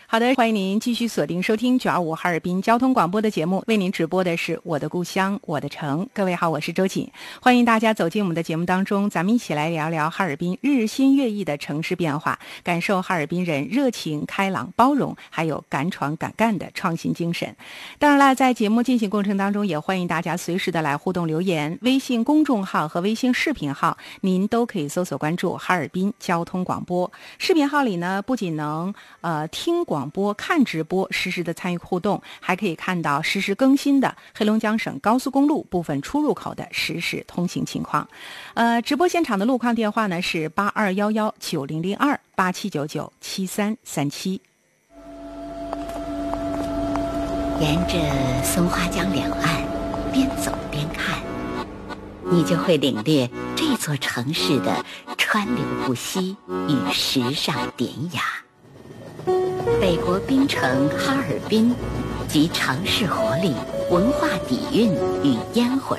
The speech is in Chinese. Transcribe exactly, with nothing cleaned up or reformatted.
好的，欢迎您继续锁定收听九二五哈尔滨交通广播的节目，为您直播的是我的故乡我的城。各位好，我是周瑾，欢迎大家走进我们的节目当中，咱们一起来聊聊哈尔滨日新月异的城市变化，感受哈尔滨人热情开朗包容还有敢闯敢干的创新精神。当然了，在节目进行过程当中，也欢迎大家随时的来互动留言，微信公众号和微信视频号您都可以搜索关注哈尔滨交通广播。视频号里呢，不仅能呃听广播看直播实时的参与互动，还可以看到实时更新的黑龙江省高速公路部分出入口的实时通行情况。呃，直播现场的路况电话呢是八二幺幺九零零二八七九九七三三七。 沿着松花江两岸边走边看，你就会领略这座城市的川流不息与时尚典雅。北国冰城哈尔滨集城市活力、文化底蕴与烟火